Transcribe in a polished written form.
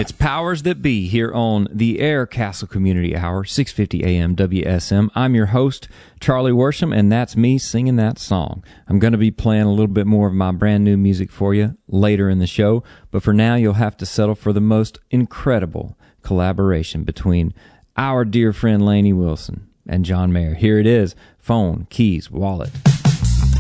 It's Powers That Be here on the Air Castle Community Hour, 650 AM WSM. I'm your host, Charlie Worsham, and that's me singing that song. I'm going to be playing a little bit more of my brand new music for you later in the show, but for now you'll have to settle for the most incredible collaboration between our dear friend Lainey Wilson and John Mayer. Here it is, Phone, Keys, Wallet.